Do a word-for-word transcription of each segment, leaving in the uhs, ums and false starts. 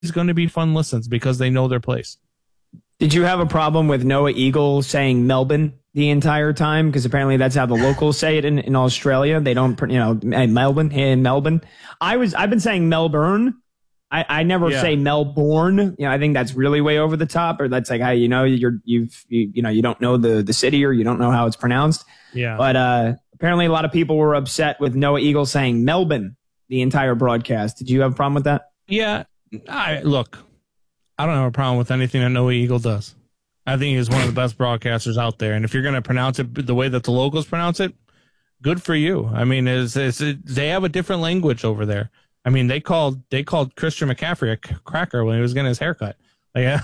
going to be fun listens because they know their place. Did you have a problem with Noah Eagle saying Melbourne the entire time? Because apparently that's how the locals say it in, in Australia. They don't, you know, Melbourne, in Melbourne. I was, I've been saying Melbourne. I, I never yeah. say Melbourne. You know, I think that's really way over the top, or that's like how, you know, you're, you've, you, you know, you don't know the, the city, or you don't know how it's pronounced. Yeah. But uh, apparently a lot of people were upset with Noah Eagle saying Melbourne the entire broadcast. Did you have a problem with that? Yeah. I, look, I don't have a problem with anything that Noah Eagle does. I think he's one of the best broadcasters out there. And if you're going to pronounce it the way that the locals pronounce it, good for you. I mean, it's, it's, it, they have a different language over there. I mean, they called they called Christian McCaffrey a c- cracker when he was getting his haircut. Like, yeah.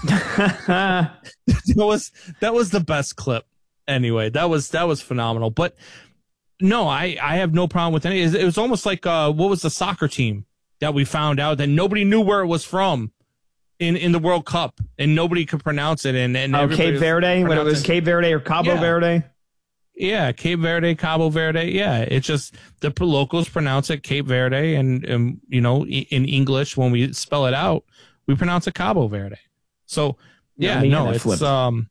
that was that was the best clip. Anyway, that was that was phenomenal. But no, I, I have no problem with any. It was almost like uh, what was the soccer team that we found out that nobody knew where it was from in, in the World Cup, and nobody could pronounce it. And, and oh, Cape Verde, when it was Cape Verde or Cabo yeah. Verde. Yeah, Cape Verde, Cabo Verde. Yeah, it's just the locals pronounce it Cape Verde, and, and you know, in English when we spell it out, we pronounce it Cabo Verde. So yeah, yeah no, it's flipped. um,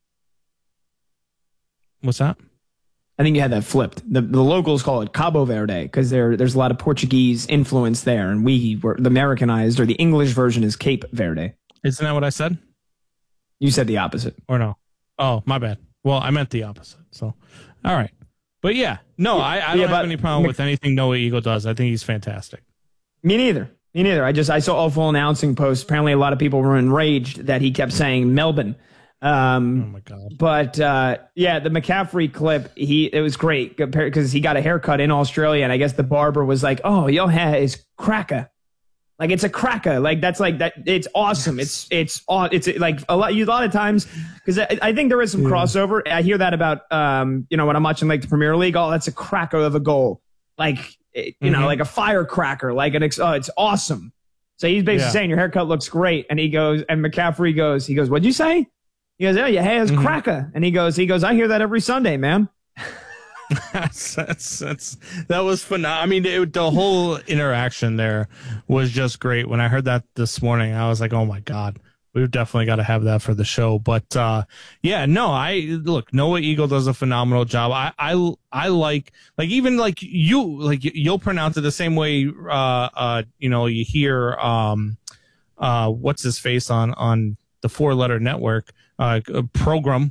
what's that? I think you had that flipped. The the locals call it Cabo Verde because there there's a lot of Portuguese influence there, and we were the Americanized, or the English version is Cape Verde. Isn't that what I said? You said the opposite, or no? Oh, my bad. Well, I meant the opposite. So. All right. But yeah, no, I, I don't yeah, have any problem Mc- with anything Noah Eagle does. I think he's fantastic. Me neither. Me neither. I just, I saw awful announcing posts. Apparently a lot of people were enraged that he kept saying Melbourne. Um, oh my God. But uh, yeah, the McCaffrey clip, he, it was great because he got a haircut in Australia. And I guess the barber was like, oh, your hair is cracker. Like it's a cracker. Like that's like that. It's awesome. It's it's it's like a lot. You a lot of times because I, I think there is some yeah. crossover. I hear that about um you know when I'm watching like the Premier League. Oh, that's a cracker of a goal. Like you mm-hmm. know like a firecracker. Like an oh, it's awesome. So he's basically yeah. saying your haircut looks great. And he goes and McCaffrey goes. He goes, what'd you say? He goes, oh, your hair is mm-hmm. cracker. And he goes, he goes, I hear that every Sunday, man. that's, that's, that's, that was phenomenal. I mean, it, the whole interaction there was just great. When I heard that this morning, I was like, oh my God, we've definitely got to have that for the show. But uh, yeah, no, I look, Noah Eagle does a phenomenal job. I, I, I like, like, even like you, like you'll pronounce it the same way. Uh, uh, you know, you hear, um, uh, what's his face on, on the four letter network, uh, program.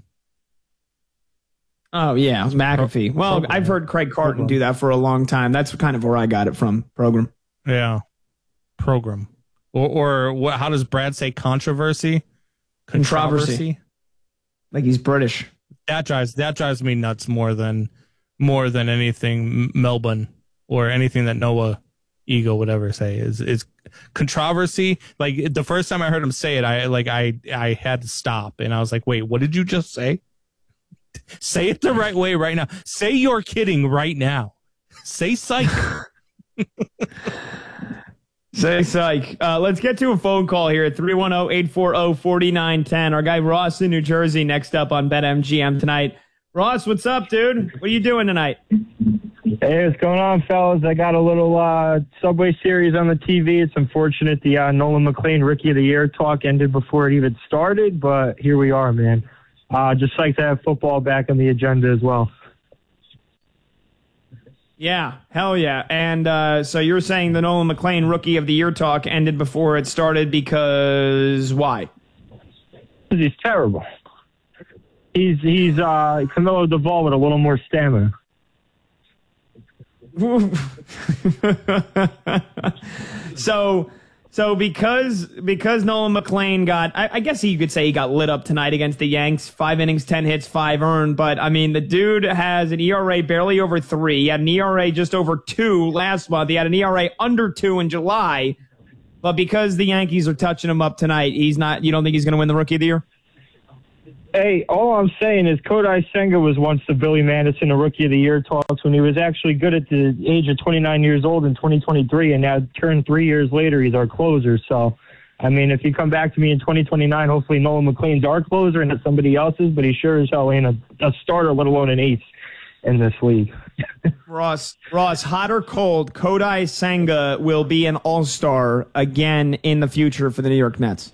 Oh, yeah, McAfee. Well, program. I've heard Craig Carton program. do that for a long time. That's kind of where I got it from, program. Yeah, program. Or, or what? How does Brad say controversy? Controversy. Controversy? Like he's British. That drives that drives me nuts more than more than anything Melbourne or anything that Noah Eagle would ever say is is controversy. Like the first time I heard him say it, I like I I had to stop and I was like, wait, what did you just say? Say it the right way right now. Say you're kidding right now. Say psych. Say psych. Uh, let's get to a phone call here at three one zero, eight four zero, four nine one zero. Our guy Ross in New Jersey next up on BetMGM tonight. Ross, what's up, dude? What are you doing tonight? Hey, what's going on, fellas? I got a little uh, Subway Series on the T V. It's unfortunate the uh, Nolan McClain Rookie of the Year talk ended before it even started, but here we are, man. Uh, just like to have football back on the agenda as well. Yeah, hell yeah. And uh, so you're saying the Nolan McClain Rookie of the Year talk ended before it started because why? Because he's terrible. He's he's uh, Camilo Duvall with a little more stamina. so... So because because Nolan McClain got, I, I guess you could say he got lit up tonight against the Yanks. Five innings, ten hits, five earned. But, I mean, the dude has an E R A barely over three. He had an E R A just over two last month. He had an E R A under two in July. But because the Yankees are touching him up tonight, he's not. You don't think he's going to win the Rookie of the Year? Hey, all I'm saying is Kodai Senga was once the Billy Madison a Rookie of the Year talks when he was actually good at the age of twenty-nine years old in twenty twenty-three, and now turned three years later, he's our closer. So, I mean, if you come back to me in twenty twenty-nine, hopefully Nolan McClain's our closer and not somebody else's, but he sure as hell ain't a, a starter, let alone an ace. in this league. Ross, Ross, hot or cold, Kodai Senga will be an all-star again in the future for the New York Mets.